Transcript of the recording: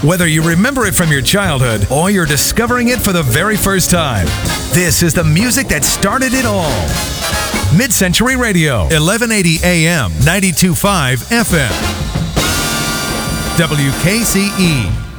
Whether you remember it from your childhood or you're discovering it for the very first time, this is the music that started it all. Mid-Century Radio, 1180 AM, 92.5 FM. WKCE.